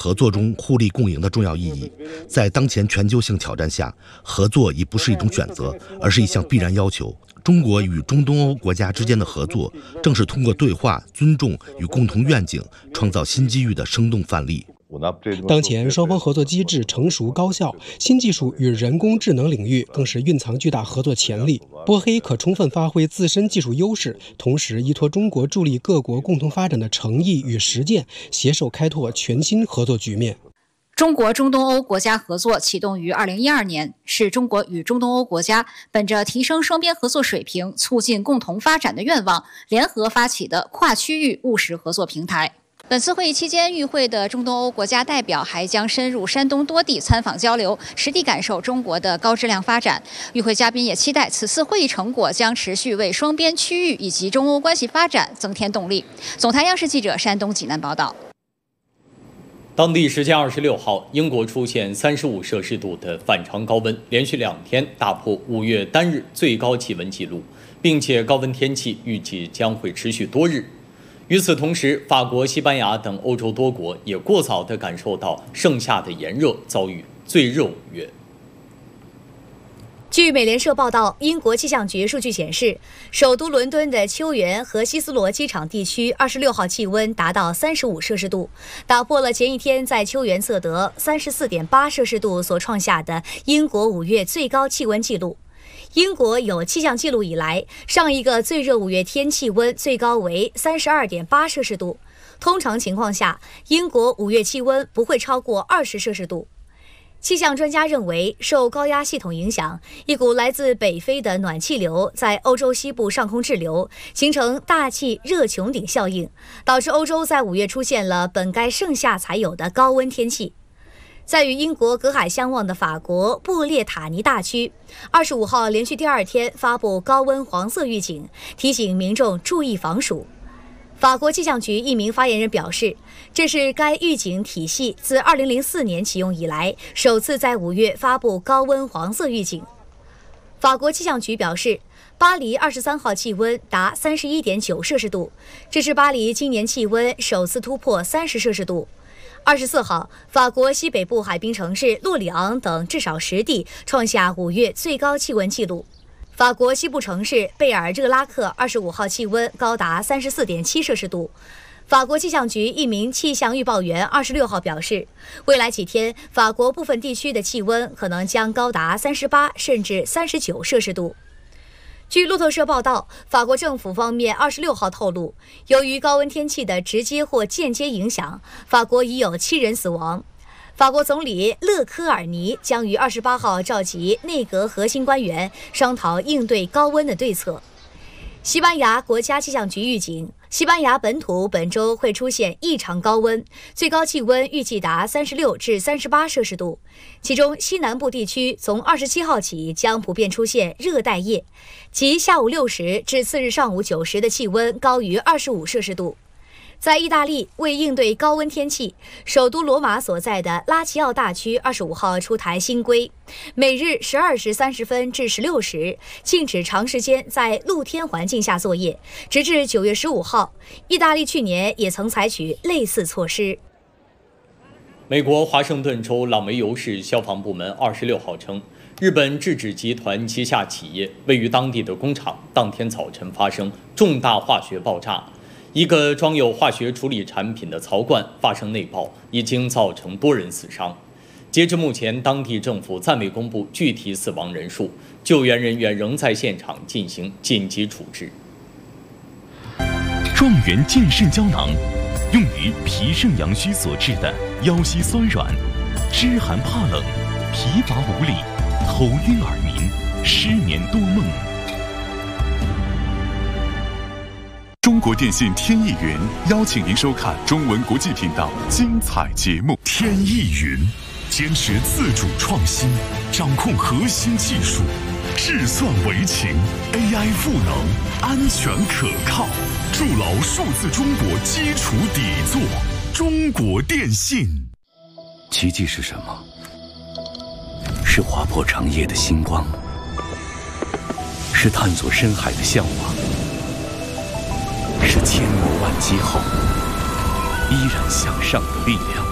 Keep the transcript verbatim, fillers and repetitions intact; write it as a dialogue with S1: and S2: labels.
S1: 合作中互利共赢的重要意义。在当前全球性挑战下，合作已不是一种选择，而是一项必然要求。中国与中东欧国家之间的合作，正是通过对话、尊重与共同愿景，创造新机遇的生动范例。
S2: 当前双方合作机制成熟高效，新技术与人工智能领域更是蕴藏巨大合作潜力。波黑可充分发挥自身技术优势，同时依托中国助力各国共同发展的诚意与实践，携手开拓全新合作局面。
S3: 中国中东欧国家合作启动于二零一二年，是中国与中东欧国家本着提升双边合作水平、促进共同发展的愿望，联合发起的跨区域务实合作平台。本次会议期间，与会的中东欧国家代表还将深入山东多地参访交流，实地感受中国的高质量发展。与会嘉宾也期待此次会议成果将持续为双边、区域以及中欧关系发展增添动力。总台央视记者山东济南报道。
S4: 当地时间二十六号，英国出现三十五摄氏度的反常高温，连续两天打破五月单日最高气温纪录，并且高温天气预计将会持续多日。与此同时，法国、西班牙等欧洲多国也过早地感受到盛夏的炎热，遭遇最热五月。
S5: 据美联社报道，英国气象局数据显示，首都伦敦的秋园和希斯罗机场地区二十六号气温达到三十五摄氏度，打破了前一天在秋园测得三十四点八摄氏度所创下的英国五月最高气温纪录。英国有气象记录以来，上一个最热五月天气温最高为三十二点八摄氏度。通常情况下，英国五月气温不会超过二十摄氏度。气象专家认为，受高压系统影响，一股来自北非的暖气流在欧洲西部上空滞留，形成大气热穹顶效应，导致欧洲在五月出现了本该盛夏才有的高温天气。在与英国隔海相望的法国布列塔尼大区，二十五号连续第二天发布高温黄色预警，提醒民众注意防暑。法国气象局一名发言人表示，这是该预警体系自二零零四年启用以来，首次在五月发布高温黄色预警。法国气象局表示，巴黎二十三号气温达三十一点九摄氏度，这是巴黎今年气温首次突破三十摄氏度。二十四号，法国西北部海滨城市洛里昂等至少十地创下五月最高气温纪录。法国西部城市贝尔热拉克二十五号气温高达三十四点七摄氏度。法国气象局一名气象预报员二十六号表示，未来几天法国部分地区的气温可能将高达三十八甚至三十九摄氏度。据路透社报道，法国政府方面二十六号透露，由于高温天气的直接或间接影响，法国已有七人死亡。法国总理勒科尔尼将于二十八号召集内阁核心官员，商讨应对高温的对策。西班牙国家气象局预警，西班牙本土本周会出现异常高温，最高气温预计达三十六至三十八摄氏度。其中西南部地区从二十七号起将普遍出现热带夜，即下午六时至次日上午九时的气温高于二十五摄氏度。在意大利，为应对高温天气，首都罗马所在的拉齐奥大区二十五号出台新规，每日十二时三十分至十六时禁止长时间在露天环境下作业，直至九月十五号。意大利去年也曾采取类似措施。
S4: 美国华盛顿州朗梅尤市消防部门二十六号称，日本制纸集团旗下企业位于当地的工厂当天早晨发生重大化学爆炸。一个装有化学处理产品的槽罐发生内爆，已经造成多人死伤。截至目前，当地政府暂未公布具体死亡人数，救援人员仍在现场进行紧急处置。
S6: 状元健肾胶囊，用于脾肾阳虚所致的腰膝酸软、肢寒怕冷、疲乏无力、头晕耳鸣、失眠多梦。
S7: 中国电信天翼云邀请您收看中文国际频道精彩节目。
S6: 天翼云坚持自主创新，掌控核心技术，智算为情 ，A I 赋能，安全可靠，筑牢数字中国基础底座。中国电信。
S8: 奇迹是什么？是划破长夜的星光，是探索深海的向往。是千磨万击后依然向上的力量。